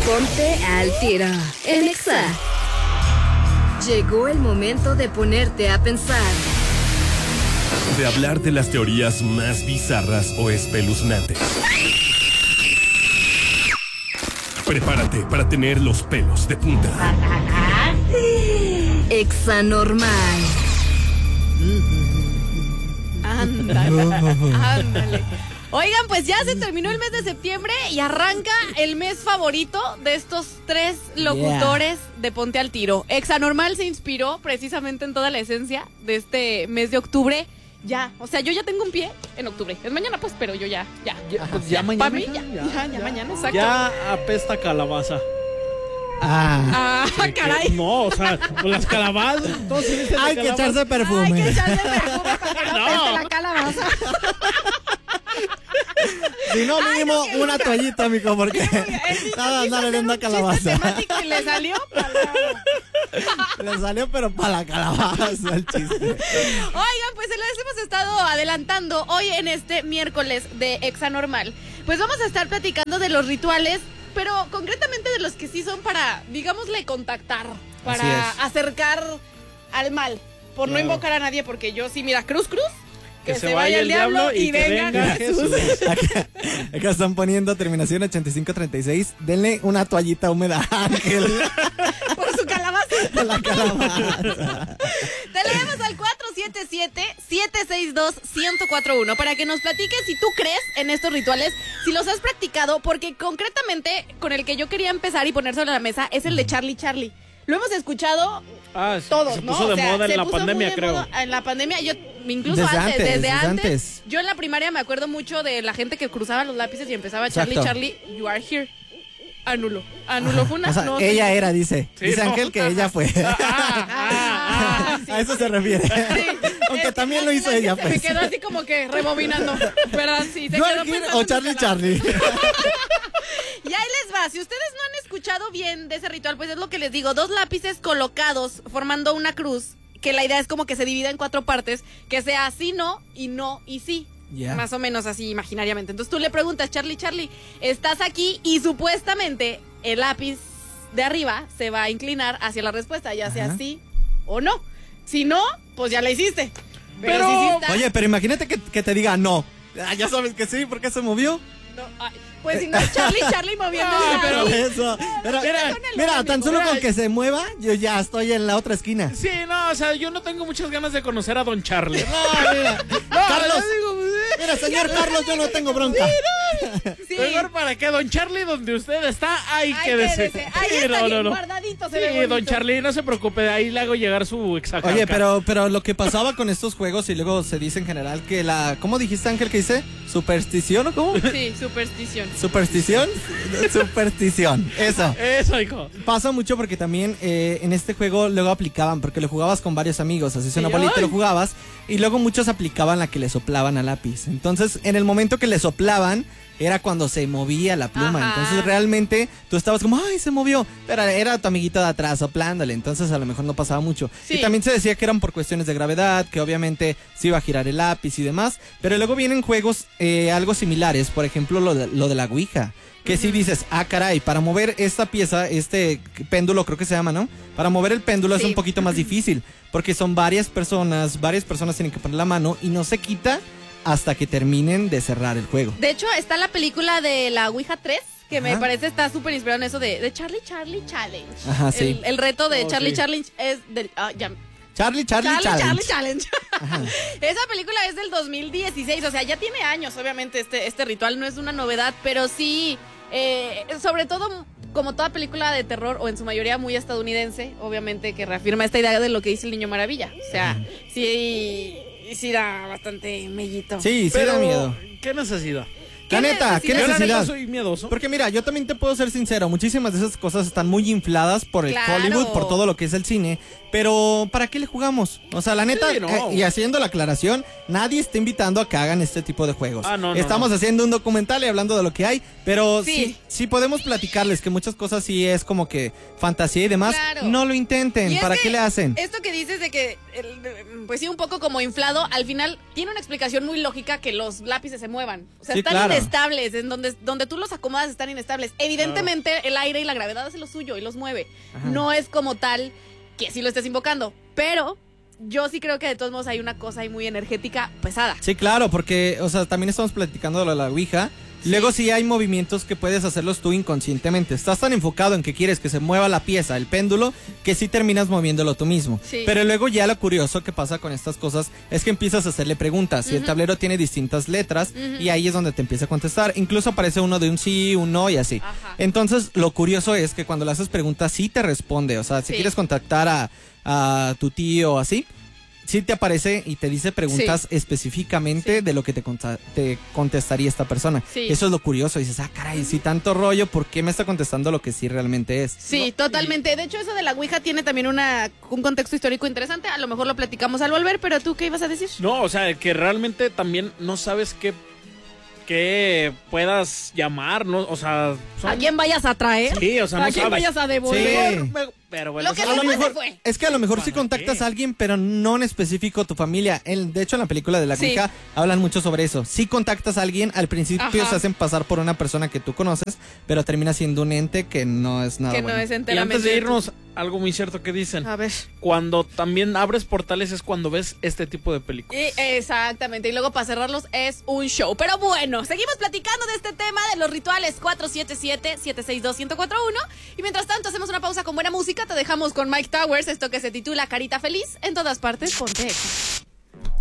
Ponte al tiro en Exa. Llegó el momento de ponerte a pensar. De hablar de las teorías más bizarras o espeluznantes. Prepárate para tener los pelos de punta. Exa Normal. Ándale. Oigan, pues ya se terminó el mes de septiembre y arranca el mes favorito de estos 3 locutores de Ponte al Tiro. Exa Normal se inspiró precisamente en toda la esencia de este mes de octubre. Ya, o sea, yo ya tengo un pie en octubre. Es mañana, pues, pero yo ya mañana. Para mí, ya mañana, exacto. Ya apesta calabaza. Sí, caray. No, o sea, con las calabazas. Hay que echarse perfume. Hay que echarse perfume para que no apeste la calabaza. Si no, mínimo una toallita, mijo, porque nada, oliendo a calabaza. Y le salió Le salió, pero para la calabaza el chiste. Oigan, pues se les hemos estado adelantando hoy en este miércoles de Exa Normal. Pues vamos a estar platicando de los rituales, pero concretamente de los que sí son para, digámosle, contactar, para acercar al mal, por no invocar a nadie, porque yo sí, mira, cruz, que se vaya el diablo y venga Jesús. Acá están poniendo terminación 8536. Denle una toallita húmeda a Ángel. Por su calabaza. De la calabaza. Te leemos al 477-762-1041 para que nos platiques si tú crees en estos rituales, si los has practicado, porque concretamente con el que yo quería empezar y poner sobre la mesa es el de Charlie. Lo hemos escuchado todos, se ¿no? puso de moda en la pandemia, creo. En la pandemia, yo incluso desde antes. Yo en la primaria me acuerdo mucho de la gente que cruzaba los lápices y empezaba Charlie, you are here. Anulo fue una... O sea, no, ella era, dice. Sí, dice no. Ángel que ella fue. Sí. A eso se refiere. Sí. Aunque también lo hizo ella, pues. Me quedó así como que rebobinando. ¿Verdad? Sí, se ¿You quedó are here pensando o en Charlie? Y ahí les va. Si ustedes no han escuchado bien de ese ritual, pues es lo que les digo. 2 lápices colocados formando una cruz, que la idea es como que se divida en 4 partes, que sea sí, no y sí. Yeah. Más o menos así imaginariamente. Entonces tú le preguntas, Charlie, estás aquí, y supuestamente el lápiz de arriba se va a inclinar hacia la respuesta, ya sea sí o no. Si no, pues ya la hiciste. Pero si sí está... Oye, pero imagínate que te diga no. Ya sabes que sí, ¿por qué se movió? No, pues si no es Charlie moviendo. Pero eso. Mira, tan solo con que se mueva, yo ya estoy en la otra esquina. Sí, no, o sea, yo no tengo muchas ganas de conocer a Don Charlie. Mira, Carlos. Mira, señor Carlos, yo no tengo bronca. Sí. Mejor para que Don Charlie, donde usted está, quédese. Ahí está bien guardadito, se ve bonito. Don Charlie, no se preocupe, ahí le hago llegar su exacta. Oye, pero lo que pasaba con estos juegos, y luego se dice en general que ¿cómo dijiste, Ángel, que dice? ¿Superstición o cómo? Sí, superstición. ¿Superstición? Superstición, eso. Eso, hijo. Pasa mucho porque también en este juego luego aplicaban, porque lo jugabas con varios amigos, así una bolita, lo jugabas, y luego muchos aplicaban la que le soplaban al lápiz. Entonces, en el momento que le soplaban, era cuando se movía la pluma. Ajá. Entonces realmente tú estabas como, ¡ay, se movió! Pero era tu amiguito de atrás soplándole, entonces a lo mejor no pasaba mucho. Sí. Y también se decía que eran por cuestiones de gravedad, que obviamente se iba a girar el lápiz y demás. Pero luego vienen juegos algo similares, por ejemplo lo de la ouija. Que si dices, caray, para mover esta pieza, este péndulo creo que se llama, ¿no? Para mover el péndulo es un poquito más difícil, porque son varias personas tienen que poner la mano y no se quita hasta que terminen de cerrar el juego. De hecho, está la película de la Ouija 3, que me parece está súper inspirado en eso de Charlie Challenge. Ajá, sí. El reto de Charlie Challenge es del... Charlie Challenge. Esa película es del 2016, o sea, ya tiene años, obviamente, este ritual no es una novedad, pero sí, sobre todo, como toda película de terror, o en su mayoría muy estadounidense, obviamente, que reafirma esta idea de lo que dice el Niño Maravilla. O sea, sí da bastante mellito. Sí, da miedo. ¿Qué necesidad? La neta, ¿qué necesidad? Yo la neta soy miedoso. Porque mira, yo también te puedo ser sincero, muchísimas de esas cosas están muy infladas por el Claro. Hollywood, por todo lo que es el cine, pero ¿para qué le jugamos? O sea, la neta, Sí, no. y haciendo la aclaración, nadie está invitando a que hagan este tipo de juegos. No, Estamos haciendo un documental y hablando de lo que hay, pero Sí. sí podemos platicarles que muchas cosas sí es como que fantasía y demás, Claro. no lo intenten, Y es ¿para que qué le hacen? Esto que dices de que, pues sí, un poco como inflado, al final tiene una explicación muy lógica que los lápices se muevan. O sea, Sí, están claro. inestables, en donde tú los acomodas están inestables. Evidentemente el aire y la gravedad hace lo suyo y los mueve. Ajá. No es como tal que sí lo estés invocando, pero yo sí creo que de todos modos hay una cosa ahí muy energética pesada. Sí, claro, porque, o sea, también estamos platicando de lo de la Ouija. Luego sí hay movimientos que puedes hacerlos tú inconscientemente. Estás tan enfocado en que quieres que se mueva la pieza, el péndulo, que sí terminas moviéndolo tú mismo. Sí. Pero luego ya lo curioso que pasa con estas cosas es que empiezas a hacerle preguntas. Y el tablero tiene distintas letras y ahí es donde te empieza a contestar. Incluso aparece uno de un sí, un no y así. Ajá. Entonces lo curioso es que cuando le haces preguntas sí te responde. O sea, si Sí. quieres contactar a tu tío o así, sí te aparece y te dice preguntas específicamente de lo que te contestaría esta persona. Sí. Eso es lo curioso. Dices, caray, si tanto rollo, ¿por qué me está contestando lo que sí realmente es? Sí, totalmente. De hecho, eso de la Ouija tiene también un contexto histórico interesante. A lo mejor lo platicamos al volver, pero ¿tú qué ibas a decir? No, o sea, que realmente también no sabes qué puedas llamar, ¿no? O sea, ¿A quién vayas a traer? Sí, o sea, ¿A no quién sabes. vayas a devolver? Sí. Pero bueno, Lo que o sea, se a lo fue, mejor se fue. Es que a lo mejor sí ¿Para contactas qué? a alguien, pero no en específico tu familia. De hecho, en la película de la Sí. Ouija hablan mucho sobre eso. Sí contactas a alguien, al principio Ajá. se hacen pasar por una persona que tú conoces, pero termina siendo un ente que no es nada Que bueno. no es Y enteramente. antes de irnos, algo muy cierto que dicen. A ver. Cuando también abres portales es cuando ves este tipo de películas. Exactamente, y luego para cerrarlos es un show. Pero bueno, seguimos platicando de este tema de los rituales 477-762-1041. Y mientras tanto hacemos una pausa con buena música, te dejamos con Mike Towers, esto que se titula Carita Feliz. En todas partes, ponte Exa.